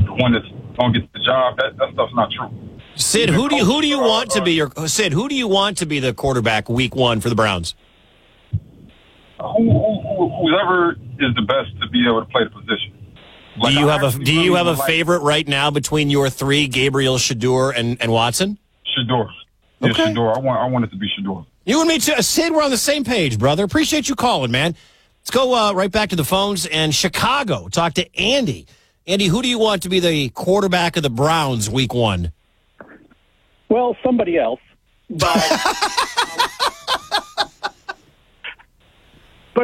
the one that's going to get the job. That stuff's not true. Sid, who do you want to be Who do you want to be the quarterback week one for the Browns? Whoever is the best to be able to play the position. Do you have a favorite right now between your three, Gabriel, Shedeur, and Watson? Shedeur. Yeah, Okay. Shedeur. I want it to be Shedeur. You and me too. Sid, we're on the same page, brother. Appreciate you calling, man. Let's go right back to the phones and Chicago. Talk to Andy. Andy, who do you want to be the quarterback of the Browns week one? Well, somebody else. But, but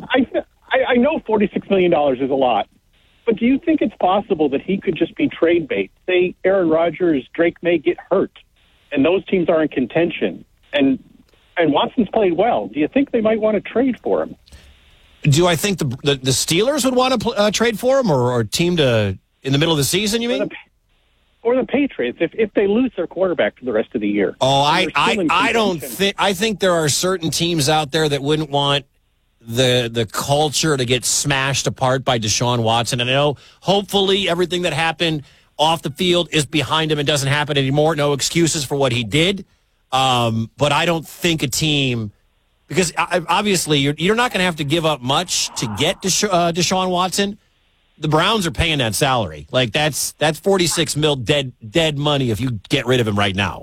I know $46 million is a lot. But do you think it's possible that he could just be trade bait? Say Aaron Rodgers, Drake May get hurt, and those teams are in contention, and Watson's played well. Do you think they might want to trade for him? Do I think the Steelers would want to trade for him, or a team to in the middle of the season? You mean? Or the Patriots if they lose their quarterback for the rest of the year? Oh, I don't think. I think there are certain teams out there that wouldn't want the culture to get smashed apart by Deshaun Watson. And I know, hopefully, everything that happened off the field is behind him and doesn't happen anymore. No excuses for what he did. But I don't think a team, because obviously you're not going to have to give up much to get Deshaun Watson. The Browns are paying that salary. Like that's $46 million dead money if you get rid of him right now.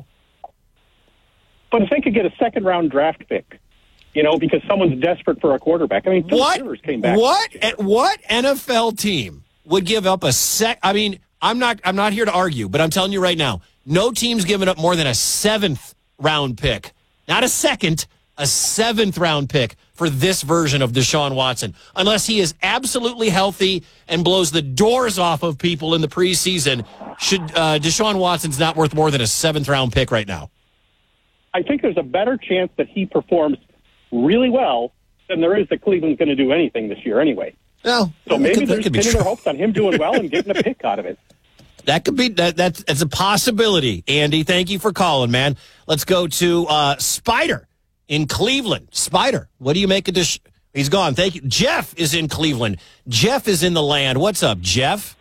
But if they could get a second-round draft pick, because someone's desperate for a quarterback. I mean, Philip Rivers came back. What NFL team would give up a sec? I mean, I'm not here to argue, but I'm telling you right now, no team's giving up more than a seventh-round pick, not a second, a seventh-round pick for this version of Deshaun Watson, unless he is absolutely healthy and blows the doors off of people in the preseason. Deshaun Watson's not worth more than a seventh-round pick right now. I think there's a better chance that he performs really well than there is that Cleveland's going to do anything this year anyway. No, so maybe they're pinning their hopes on him doing well and getting a pick out of it. That could be that's a possibility. Andy, thank you for calling, man. Let's go to Spider in Cleveland. Spider, what do you make of this? He's gone. Thank you. Jeff is in Cleveland. Jeff is in the land. What's up, Jeff?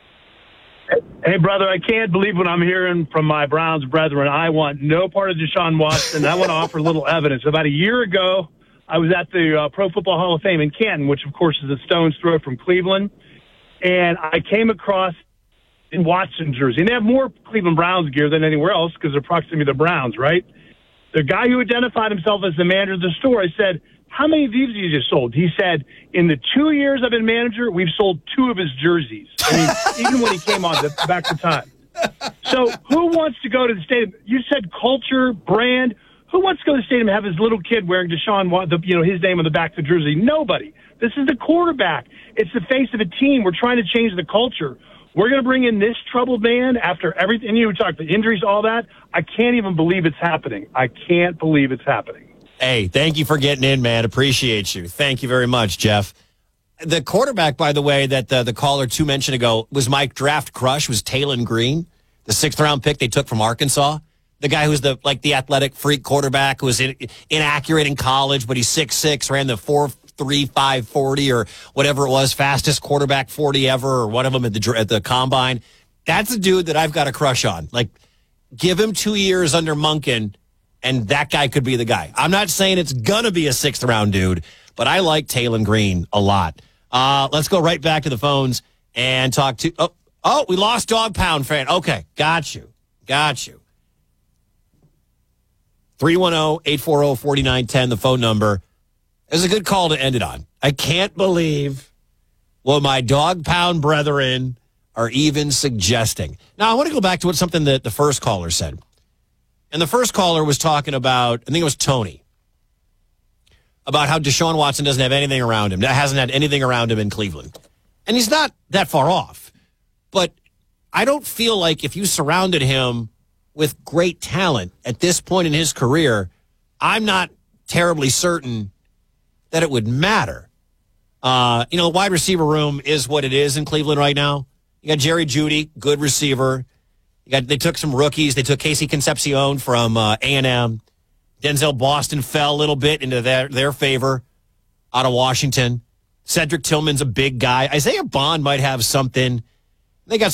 Hey, brother, I can't believe what I'm hearing from my Browns brethren. I want no part of Deshaun Watson. I want to offer a little evidence. About a year ago, I was at the Pro Football Hall of Fame in Canton, which, of course, is a stone's throw from Cleveland. And I came across in Watson jersey. And they have more Cleveland Browns gear than anywhere else because they're proximity to the Browns, right? The guy who identified himself as the manager of the store, I said, how many of these have you just sold? He said, in the 2 years I've been manager, we've sold 2 of his jerseys. I mean, even when he came on back to time. So who wants to go to the stadium? You said culture, brand. Who wants to go to the stadium and have his little kid wearing Deshaun, his name on the back of the jersey? Nobody. This is the quarterback. It's the face of a team. We're trying to change the culture. We're going to bring in this troubled man after everything. You talked the injuries, all that. I can't even believe it's happening. I can't believe it's happening. Hey, thank you for getting in, man. Appreciate you. Thank you very much, Jeff. The quarterback, by the way, that the caller 2 mentioned ago was my draft crush, was Taylon Green, the 6th-round pick they took from Arkansas. The guy who's the athletic freak quarterback who was inaccurate in college, but he's 6'6", ran the 4.35 40 or whatever it was, fastest quarterback 40 ever, or one of them at the combine. That's a dude that I've got a crush on. Like, give him 2 years under Monken, and that guy could be the guy. I'm not saying it's gonna be a 6th-round dude, but I like Taylon Green a lot. Let's go right back to the phones and talk to. Oh, we lost Dog Pound fan. Okay, got you. 310-840-4910, the phone number. It was a good call to end it on. I can't believe what my Dog Pound brethren are even suggesting. Now, I want to go back to something that the first caller said. And the first caller was talking about, I think it was Tony, about how Deshaun Watson doesn't have anything around him, hasn't had anything around him in Cleveland. And he's not that far off. But I don't feel like if you surrounded him with great talent at this point in his career, I'm not terribly certain that it would matter. The wide receiver room is what it is in Cleveland right now. You got Jerry Jeudy, good receiver. They took some rookies. They took Casey Concepcion from A&M. Denzel Boston fell a little bit into their favor out of Washington. Cedric Tillman's a big guy. Isaiah Bond might have something. They got